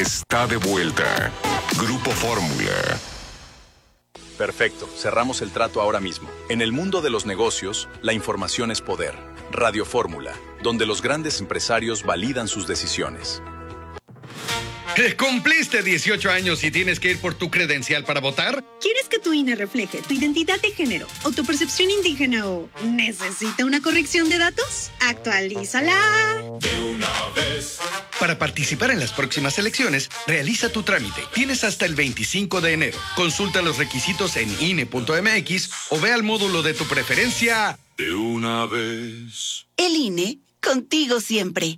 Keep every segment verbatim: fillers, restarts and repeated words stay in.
está de vuelta. Grupo Fórmula. Perfecto, cerramos el trato ahora mismo. En el mundo de los negocios, la información es poder. Radio Fórmula, donde los grandes empresarios validan sus decisiones. ¿Cumpliste dieciocho años y tienes que ir por tu credencial para votar? ¿Quieres que tu I N E refleje tu identidad de género o tu percepción indígena o necesita una corrección de datos? Actualízala De una vez. Para participar en las próximas elecciones, realiza tu trámite. Tienes hasta el veinticinco de enero. Consulta los requisitos en I N E punto M X o ve al módulo de tu preferencia. De una vez. El I N E, contigo siempre.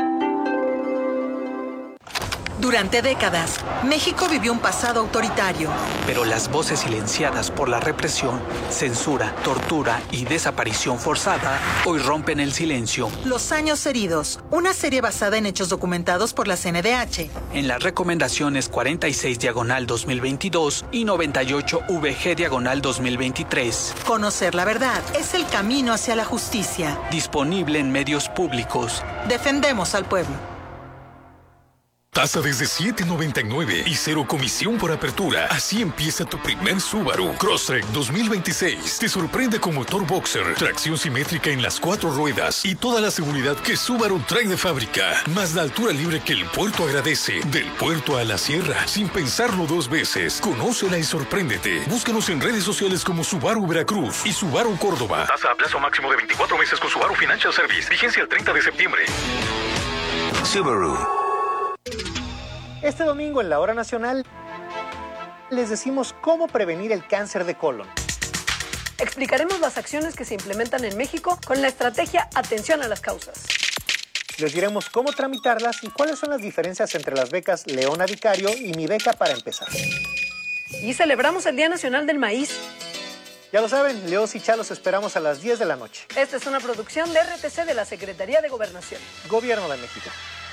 Durante décadas, México vivió un pasado autoritario. Pero las voces silenciadas por la represión, censura, tortura y desaparición forzada hoy rompen el silencio. Los años heridos, una serie basada en hechos documentados por la C N D H. En las recomendaciones cuarenta y seis diagonal dos mil veintidós y noventa y ocho V G diagonal dos mil veintitrés. Conocer la verdad es el camino hacia la justicia. Disponible en medios públicos. Defendemos al pueblo. Tasa desde siete noventa y nueve y cero comisión por apertura. Así empieza tu primer Subaru. Crosstrek dos mil veintiséis. Te sorprende con motor boxer, tracción simétrica en las cuatro ruedas y toda la seguridad que Subaru trae de fábrica. Más la altura libre que el puerto agradece. Del puerto a la sierra, sin pensarlo dos veces. Conócela y sorpréndete. Búscanos en redes sociales como Subaru Veracruz y Subaru Córdoba. Tasa a plazo máximo de veinticuatro meses con Subaru Financial Service. Vigencia el treinta de septiembre. Subaru. Este domingo en la Hora Nacional les decimos cómo prevenir el cáncer de colon. Explicaremos las acciones que se implementan en México con la estrategia Atención a las Causas. Les diremos cómo tramitarlas y cuáles son las diferencias entre las becas Leona Vicario y Mi Beca para Empezar. Y celebramos el Día Nacional del Maíz. Ya lo saben, Leos y Chalos esperamos a las diez de la noche. Esta es una producción de R T C de la Secretaría de Gobernación. Gobierno de México.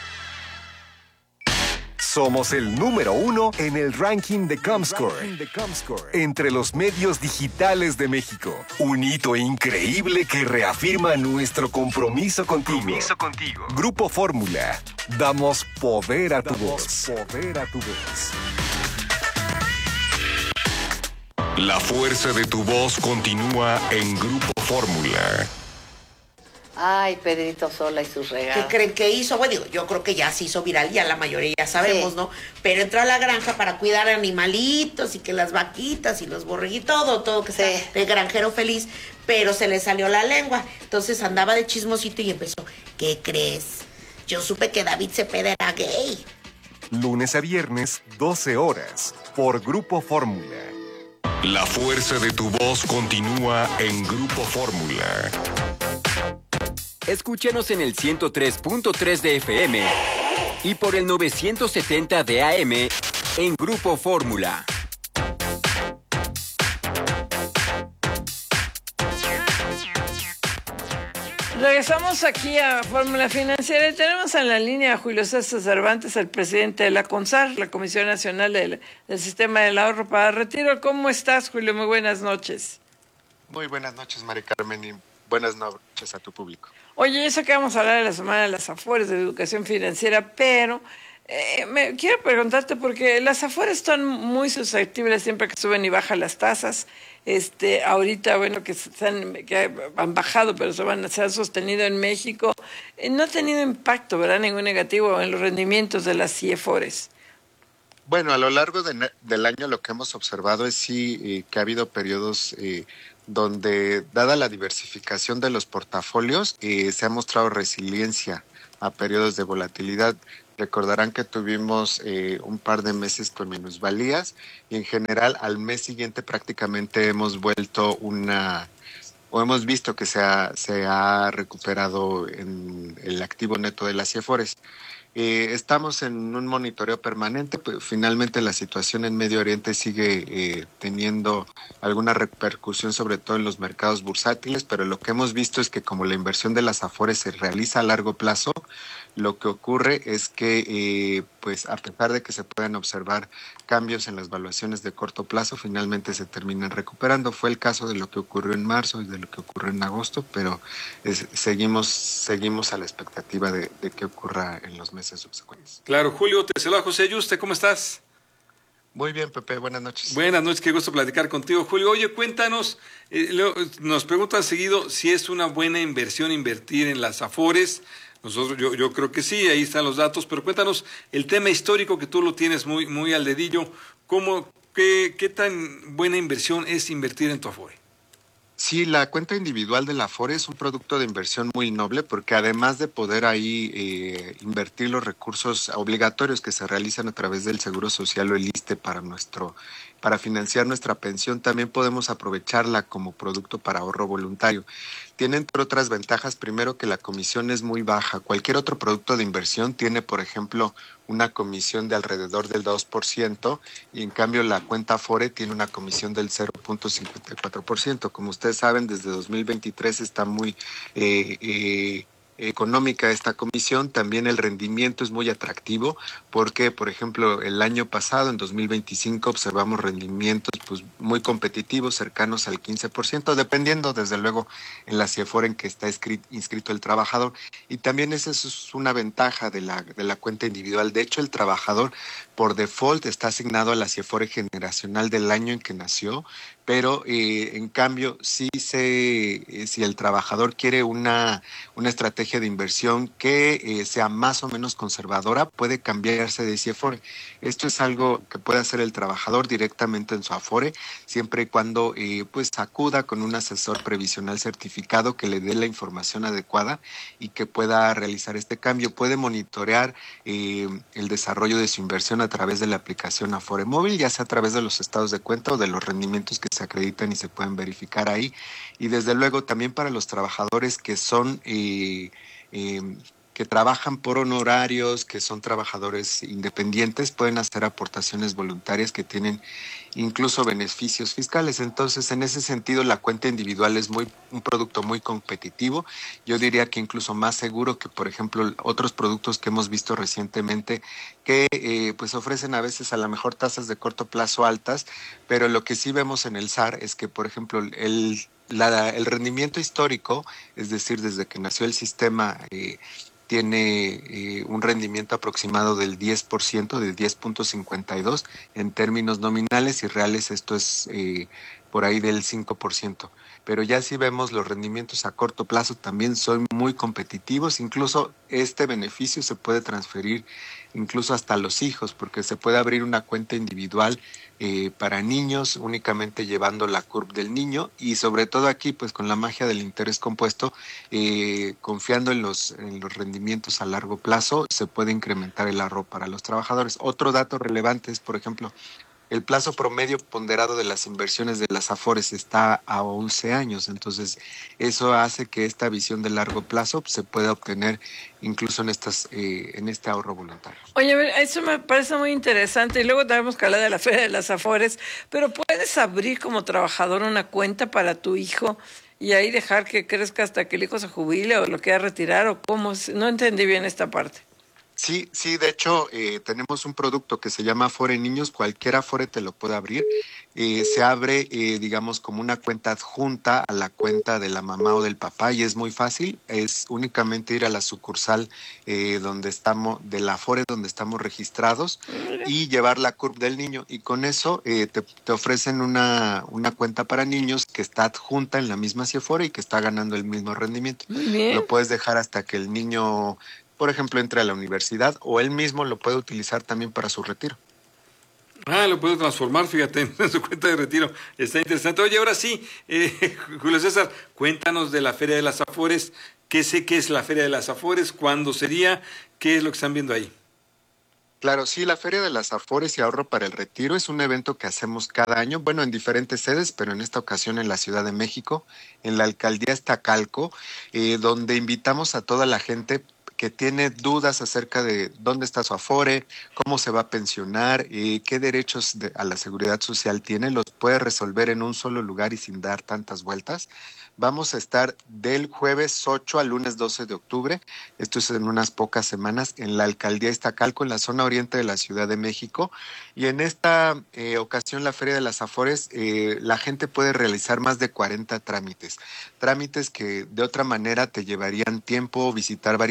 Somos el número uno en el ranking de Comscore, entre los medios digitales de México. Un hito increíble que reafirma nuestro compromiso contigo. Compromiso contigo. Grupo Fórmula. Damos poder a tu voz. Poder a tu voz. La fuerza de tu voz continúa en Grupo Fórmula. Ay, Pedrito Sola y sus regalos. ¿Qué creen que hizo? Bueno, digo, yo creo que ya se hizo viral, ya la mayoría ya sabemos, sí. ¿no? Pero entró a la granja para cuidar animalitos y que las vaquitas y los borreguitos, todo, todo que sí. sea de granjero feliz, pero se le salió la lengua. Entonces andaba de chismosito y empezó, ¿qué crees? Yo supe que David Cepeda era gay. Lunes a viernes, doce horas, por Grupo Fórmula. La fuerza de tu voz continúa en Grupo Fórmula. Escúchanos en el ciento tres punto tres de F M y por el novecientos setenta de A M en Grupo Fórmula. Regresamos aquí a Fórmula Financiera y tenemos en la línea a Julio César Cervantes, el presidente de la CONSAR, la Comisión Nacional del, del Sistema del Ahorro para Retiro. ¿Cómo estás, Julio? Muy buenas noches. Muy buenas noches, Mari Carmen, y buenas noches a tu público. Oye, eso que vamos a hablar de la Semana de las Afores, de educación financiera, pero eh, me quiero preguntarte porque las Afores están muy susceptibles siempre que suben y bajan las tasas. Este, ahorita, bueno, que, se han, que han bajado, pero se, van, se han sostenido en México. Eh, no ha tenido impacto, ¿verdad? Ningún negativo en los rendimientos de las C I E Fores. Bueno, a lo largo de, del año lo que hemos observado es sí eh, que ha habido periodos eh, donde, dada la diversificación de los portafolios, eh, se ha mostrado resiliencia a periodos de volatilidad. Recordarán que tuvimos eh, un par de meses con minusvalías y en general al mes siguiente prácticamente hemos vuelto una, o hemos visto que se ha, se ha recuperado en el activo neto de las CIEFORES. Eh, estamos en un monitoreo permanente, pues finalmente la situación en Medio Oriente sigue eh, teniendo alguna repercusión sobre todo en los mercados bursátiles, pero lo que hemos visto es que como la inversión de las AFORES se realiza a largo plazo, lo que ocurre es que, eh, pues a pesar de que se puedan observar cambios en las valuaciones de corto plazo, finalmente se terminan recuperando. Fue el caso de lo que ocurrió en marzo y de lo que ocurrió en agosto, pero es, seguimos seguimos a la expectativa de, de que ocurra en los meses meses subsecuentes. Claro, Julio, te saluda José Ayuste, ¿cómo estás? Muy bien, Pepe, buenas noches. Buenas noches, qué gusto platicar contigo, Julio. Oye, cuéntanos, eh, lo, nos preguntan seguido si es una buena inversión invertir en las Afores. Nosotros, yo, yo creo que sí, ahí están los datos, pero cuéntanos el tema histórico que tú lo tienes muy, muy al dedillo. ¿Cómo, qué, qué tan buena inversión es invertir en tu Afore? Sí, la cuenta individual de la Afore es un producto de inversión muy noble porque además de poder ahí eh, invertir los recursos obligatorios que se realizan a través del Seguro Social o el ISSSTE para nuestro para financiar nuestra pensión, también podemos aprovecharla como producto para ahorro voluntario. Tiene, entre otras ventajas, primero que la comisión es muy baja. Cualquier otro producto de inversión tiene, por ejemplo, una comisión de alrededor del dos por ciento y en cambio la cuenta Afore tiene una comisión del cero punto cincuenta y cuatro por ciento. Como ustedes saben, desde dos mil veintitrés está muy eh, eh, económica esta comisión. También el rendimiento es muy atractivo porque, por ejemplo, el año pasado, en dos mil veinticinco, observamos rendimientos pues muy competitivos, cercanos al quince por ciento, dependiendo desde luego en la CIEFORE en que está inscrito, inscrito el trabajador. Y también esa es una ventaja de la, de la cuenta individual. De hecho, el trabajador por default está asignado a la CIEFORE generacional del año en que nació, pero eh, en cambio sí se, eh, si el trabajador quiere una, una estrategia de inversión que eh, sea más o menos conservadora, puede cambiarse de CIEFORE. Esto es algo que puede hacer el trabajador directamente en su Afore, siempre y cuando eh, pues acuda con un asesor previsional certificado que le dé la información adecuada y que pueda realizar este cambio. Puede monitorear eh, el desarrollo de su inversión a través de la aplicación Afore Móvil, ya sea a través de los estados de cuenta o de los rendimientos que se acreditan y se pueden verificar ahí. Y desde luego también para los trabajadores que son eh, eh, que trabajan por honorarios, que son trabajadores independientes, pueden hacer aportaciones voluntarias que tienen incluso beneficios fiscales. Entonces, en ese sentido, la cuenta individual es muy un producto muy competitivo. Yo diría que incluso más seguro que, por ejemplo, otros productos que hemos visto recientemente que eh, pues ofrecen a veces a lo mejor tasas de corto plazo altas, pero lo que sí vemos en el S A R es que, por ejemplo, el, la, el rendimiento histórico, es decir, desde que nació el sistema, eh, tiene eh, un rendimiento aproximado del diez por ciento, de diez punto cincuenta y dos en términos nominales, y reales esto es eh, por ahí del cinco por ciento. Pero ya si vemos los rendimientos a corto plazo también son muy competitivos, incluso este beneficio se puede transferir incluso hasta los hijos, porque se puede abrir una cuenta individual eh, para niños, únicamente llevando la C U R P del niño, y sobre todo aquí, pues con la magia del interés compuesto, eh, confiando en los, en los rendimientos a largo plazo, se puede incrementar el ahorro para los trabajadores. Otro dato relevante es, por ejemplo, el plazo promedio ponderado de las inversiones de las Afores está a once años, entonces eso hace que esta visión de largo plazo se pueda obtener incluso en estas eh, en este ahorro voluntario. Oye, a ver, eso me parece muy interesante, y luego tenemos que hablar de la Feria de las Afores, pero ¿puedes abrir como trabajador una cuenta para tu hijo y ahí dejar que crezca hasta que el hijo se jubile o lo quiera retirar, o cómo? No entendí bien esta parte. Sí, sí, de hecho eh, tenemos un producto que se llama Afore Niños, cualquier Afore te lo puede abrir, eh, se abre eh, digamos como una cuenta adjunta a la cuenta de la mamá o del papá y es muy fácil, es únicamente ir a la sucursal eh, donde estamos, de la Afore donde estamos registrados y llevar la C U R P del niño, y con eso eh, te, te ofrecen una, una cuenta para niños que está adjunta en la misma CIEFORE y que está ganando el mismo rendimiento. Muy bien. Lo puedes dejar hasta que el niño, por ejemplo, entre a la universidad, o él mismo lo puede utilizar también para su retiro. Ah, lo puedo transformar, fíjate, en su cuenta de retiro. Está interesante. Oye, ahora sí, eh, Julio César, cuéntanos de la Feria de las Afores. ¿Qué sé qué es la Feria de las Afores? ¿Cuándo sería? ¿Qué es lo que están viendo ahí? Claro, sí, la Feria de las Afores y Ahorro para el Retiro es un evento que hacemos cada año, bueno, en diferentes sedes, pero en esta ocasión en la Ciudad de México, en la Alcaldía Iztacalco, eh, donde invitamos a toda la gente que tiene dudas acerca de dónde está su Afore, cómo se va a pensionar, eh, qué derechos de, a la seguridad social tiene, los puede resolver en un solo lugar y sin dar tantas vueltas. Vamos a estar del jueves ocho al lunes doce de octubre, esto es en unas pocas semanas, en la Alcaldía Iztacalco, en la zona oriente de la Ciudad de México, y en esta eh, ocasión la Feria de las Afores, eh, la gente puede realizar más de cuarenta trámites, trámites que de otra manera te llevarían tiempo, visitar varias oficinas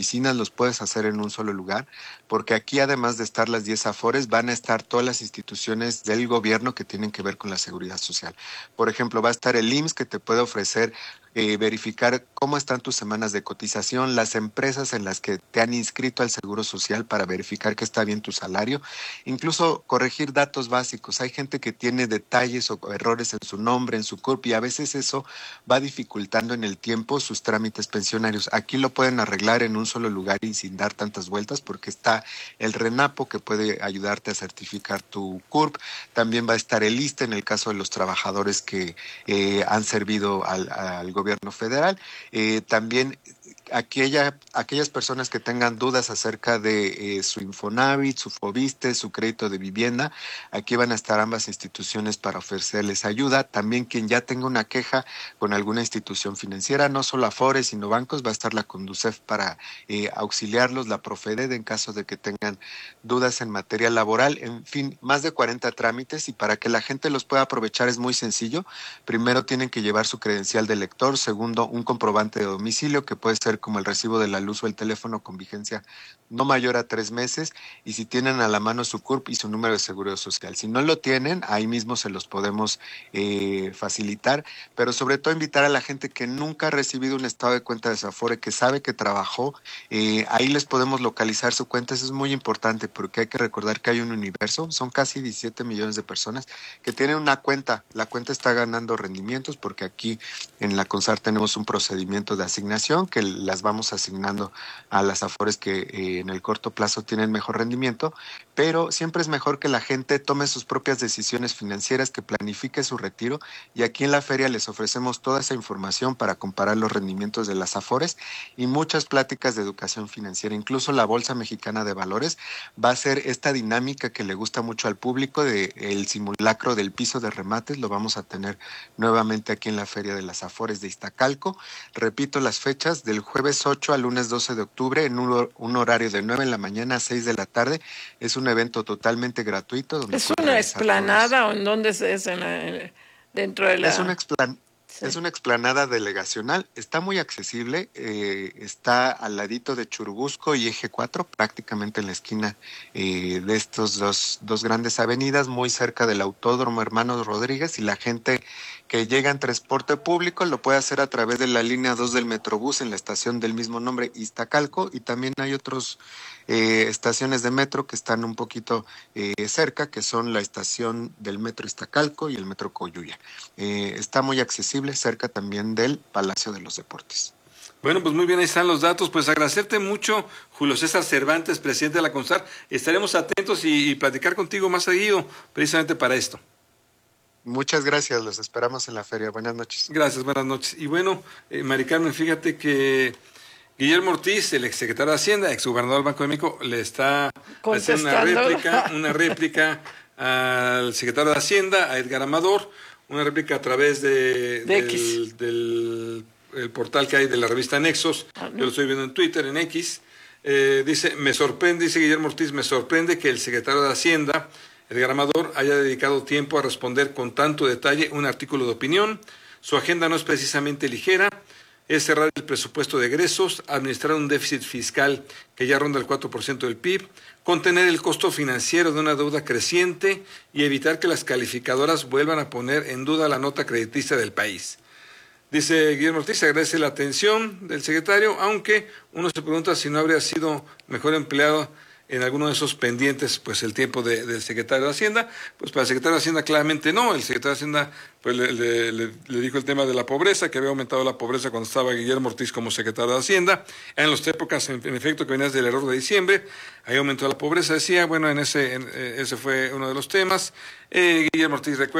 oficinas los puedes hacer en un solo lugar, porque aquí además de estar las diez afores, van a estar todas las instituciones del gobierno que tienen que ver con la seguridad social. Por ejemplo, va a estar el I M S S, que te puede ofrecer Eh, verificar cómo están tus semanas de cotización, las empresas en las que te han inscrito al Seguro Social para verificar que está bien tu salario, incluso corregir datos básicos. Hay gente que tiene detalles o errores en su nombre, en su C U R P, y a veces eso va dificultando en el tiempo sus trámites pensionarios. Aquí lo pueden arreglar en un solo lugar y sin dar tantas vueltas, porque está el RENAPO, que puede ayudarte a certificar tu C U R P. También va a estar el I S S S T E en el caso de los trabajadores que eh, han servido al, al gobierno federal. Eh, también aquella, aquellas personas que tengan dudas acerca de eh, su Infonavit, su Foviste, su crédito de vivienda, aquí van a estar ambas instituciones para ofrecerles ayuda. También quien ya tenga una queja con alguna institución financiera, no solo Afores, sino bancos, va a estar la Conducef para eh, auxiliarlos, la Profedet en caso de que tengan dudas en materia laboral. En fin, más de cuarenta trámites, y para que la gente los pueda aprovechar es muy sencillo. Primero tienen que llevar su credencial de lector, segundo un comprobante de domicilio, que puede ser como el recibo de la luz o el teléfono con vigencia no mayor a tres meses, y si tienen a la mano su C U R P y su número de seguro social. Si no lo tienen, ahí mismo se los podemos eh, facilitar, pero sobre todo invitar a la gente que nunca ha recibido un estado de cuenta de su Afore, que sabe que trabajó, eh, ahí les podemos localizar su cuenta. Eso es muy importante, porque hay que recordar que hay un universo, son casi diecisiete millones de personas que tienen una cuenta. La cuenta está ganando rendimientos, porque aquí en la CONSAR tenemos un procedimiento de asignación que las vamos asignando a las Afores que eh, en el corto plazo tienen mejor rendimiento, pero siempre es mejor que la gente tome sus propias decisiones financieras, que planifique su retiro, y aquí en la feria les ofrecemos toda esa información para comparar los rendimientos de las Afores y muchas pláticas de educación financiera. Incluso la Bolsa Mexicana de Valores va a ser esta dinámica que le gusta mucho al público de el simulacro del piso de remates. Lo vamos a tener nuevamente aquí en la Feria de las Afores de Iztacalco. Repito las fechas: del jueves ocho al lunes doce de octubre, en un, un horario de nueve en la mañana a seis de la tarde. Es un evento totalmente gratuito. Donde ¿Es una explanada o en dónde es? En la, dentro de la... Es una explanada. Sí. Es una explanada delegacional, está muy accesible, eh, está al ladito de Churubusco y Eje cuatro, prácticamente en la esquina eh, de estos dos, dos grandes avenidas, muy cerca del Autódromo Hermanos Rodríguez, y la gente que llega en transporte público lo puede hacer a través de la línea dos del Metrobús en la estación del mismo nombre, Iztacalco, y también hay otros eh, estaciones de metro que están un poquito eh, cerca, que son la estación del Metro Iztacalco y el Metro Coyuya. Eh, está muy accesible, cerca también del Palacio de los Deportes. Bueno, pues muy bien, ahí están los datos. Pues agradecerte mucho, Julio César Cervantes, presidente de la CONSAR. Estaremos atentos y, y platicar contigo más seguido, precisamente para esto. Muchas gracias, los esperamos en la feria. Buenas noches. Gracias, buenas noches. Y bueno, eh, Mari Carmen, fíjate que Guillermo Ortiz, el exsecretario de Hacienda, exgobernador del Banco de México, le está haciendo una réplica, una réplica al secretario de Hacienda, a Edgar Amador, una réplica a través de, de del, del el portal que hay de la revista Nexos. Ah, ¿no? Yo lo estoy viendo en Twitter, en X. Eh, dice, me sorprende, dice Guillermo Ortiz, me sorprende que el secretario de Hacienda, Edgar Amador, haya dedicado tiempo a responder con tanto detalle un artículo de opinión. Su agenda no es precisamente ligera, es cerrar el presupuesto de egresos, administrar un déficit fiscal que ya ronda el cuatro por ciento del P I B, contener el costo financiero de una deuda creciente y evitar que las calificadoras vuelvan a poner en duda la nota crediticia del país. Dice Guillermo Ortiz, agradece la atención del secretario, aunque uno se pregunta si no habría sido mejor empleado en alguno de esos pendientes, pues el tiempo de, del secretario de Hacienda. Pues para el secretario de Hacienda claramente no. El secretario de Hacienda pues le, le, le, le dijo el tema de la pobreza, que había aumentado la pobreza cuando estaba Guillermo Ortiz como secretario de Hacienda. En las épocas, en, en efecto, que venías del error de diciembre, ahí aumentó la pobreza, decía. Bueno, en ese, en, ese fue uno de los temas. Eh, Guillermo Ortiz recuerda